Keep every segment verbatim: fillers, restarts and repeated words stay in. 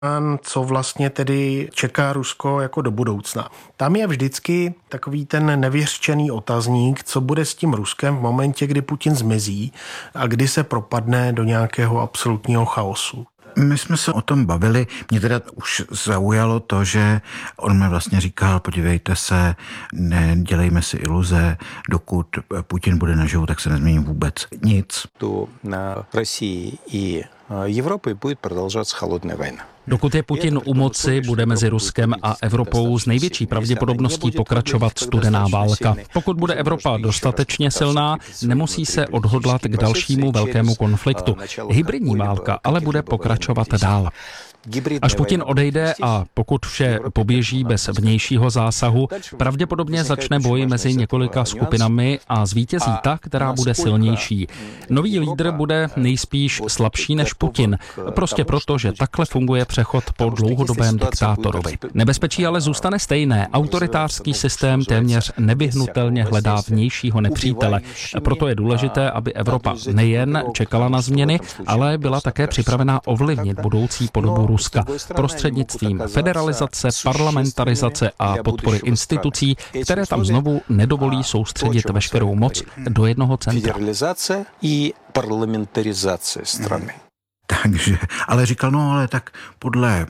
co vlastně tedy čeká Rusko jako do budoucna. Tam je vždycky takový ten nevyřčený otazník, co bude s tím Ruskem v momentě, kdy Putin zmizí a kdy se propadne do nějakého absolutního chaosu. My jsme se o tom bavili. Mě teda už zaujalo to, že on mi vlastně říkal, podívejte se, nedělejme si iluze, dokud Putin bude naživu, tak se nezmění vůbec nic. Tu na Rusii i Evropě bude prodlužovat холодná vojna. Dokud je Putin u moci, bude mezi Ruskem a Evropou s největší pravděpodobností pokračovat studená válka. Pokud bude Evropa dostatečně silná, nemusí se odhodlat k dalšímu velkému konfliktu. Hybridní válka ale bude pokračovat dál. Až Putin odejde a pokud vše poběží bez vnějšího zásahu, pravděpodobně začne boj mezi několika skupinami a zvítězí ta, která bude silnější. Nový lídr bude nejspíš slabší než Putin, prostě proto, že takhle funguje přechod po dlouhodobém diktátorovi. Nebezpečí ale zůstane stejné. Autoritářský systém téměř nevyhnutelně hledá vnějšího nepřítele. Proto je důležité, aby Evropa nejen čekala na změny, ale byla také připravená ovlivnit budoucí podobu Ruska prostřednictvím federalizace, parlamentarizace a podpory institucí, které tam znovu nedovolí soustředit veškerou moc do jednoho centra. Federalizace i parlamentarizace strany. Takže, ale říkal, no ale tak podle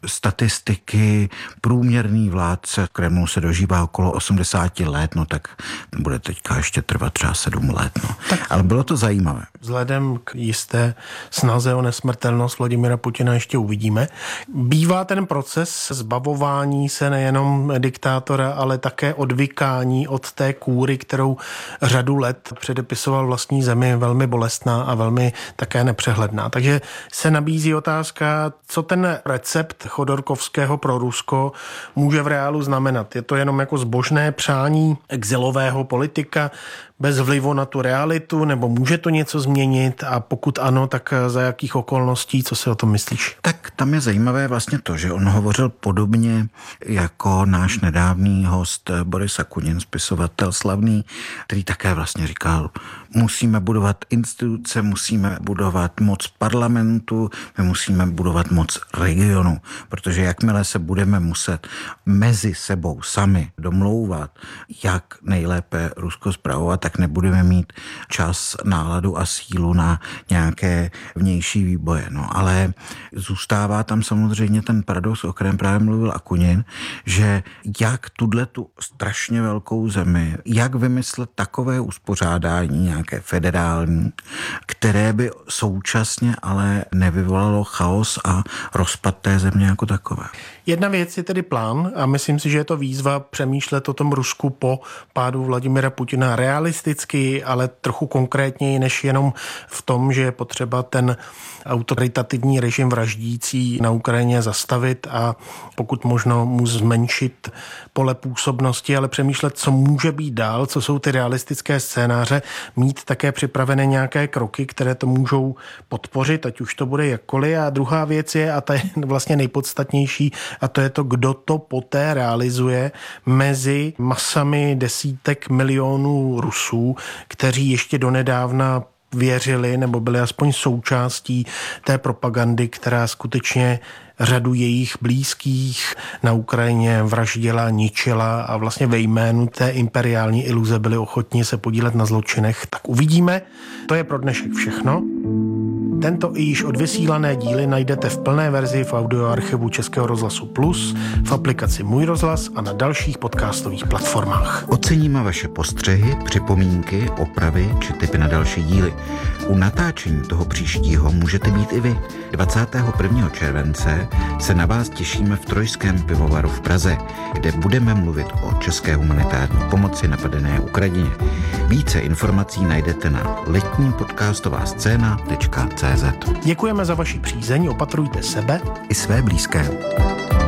statistiky průměrný vládce v Kremlu se dožívá okolo osmdesát let, no tak bude teďka ještě trvat třeba sedm let, no. Tak, ale bylo to zajímavé. Vzhledem k jisté snaze o nesmrtelnost Vladimira Putina ještě uvidíme. Bývá ten proces zbavování se nejenom diktátora, ale také odvykání od té kůry, kterou řadu let předepisoval vlastní zemi, velmi bolestná a velmi také nepřehledná. Takže se nabízí otázka, co ten recept Chodorkovského pro Rusko může v reálu znamenat. Je to jenom jako zbožné přání exilového politika bez vlivu na tu realitu, nebo může to něco změnit a pokud ano, tak za jakých okolností, co si o tom myslíš? Tak tam je zajímavé vlastně to, že on hovořil podobně jako náš nedávný host Boris Akunin, spisovatel slavný, který také vlastně říkal, musíme budovat instituce, musíme budovat moc parlamentu, my musíme budovat moc regionu, protože jakmile se budeme muset mezi sebou sami domlouvat, jak nejlépe Rusko spravovat, tak nebudeme mít čas, náladu a sílu na nějaké vnější výboje. No, ale zůstává tam samozřejmě ten paradox, o kterém právě mluvil Akunin, že jak tuto strašně velkou zemi, jak vymyslet takové uspořádání, nějaké federální, které by současně ale nevyvolalo chaos a rozpad té země jako takové. Jedna věc je tedy plán a myslím si, že je to výzva přemýšlet o tom Rusku po pádu Vladimira Putina realisticky, ale trochu konkrétněji než jenom v tom, že je potřeba ten autoritativní režim vraždící na Ukrajině zastavit a pokud možno mu zmenšit pole působnosti, ale přemýšlet, co může být dál, co jsou ty realistické scénáře, mít také připravené nějaké kroky, které to můžou podpořit, ať už to bude jakkoliv. A druhá věc je, a ta je vlastně nejpodstatnější, a to je to, kdo to poté realizuje mezi masami desítek milionů Rusů, kteří ještě donedávna věřili nebo byli aspoň součástí té propagandy, která skutečně řadu jejich blízkých na Ukrajině vraždila, ničila a vlastně ve jménu té imperiální iluze byli ochotni se podílet na zločinech. Tak uvidíme. To je pro dnešek všechno. Tento i již odvysílané díly najdete v plné verzi v audioarchivu Českého rozhlasu Plus, v aplikaci Můj rozhlas a na dalších podcastových platformách. Oceníme vaše postřehy, připomínky, opravy či tipy na další díly. U natáčení toho příštího můžete být i vy. dvacátého prvního července se na vás těšíme v Trojském pivovaru v Praze, kde budeme mluvit o české humanitární pomoci napadené Ukrajině. Více informací najdete na letní podcastová scéna tečka cé zet. Děkujeme za vaši přízeň, opatrujte sebe i své blízké.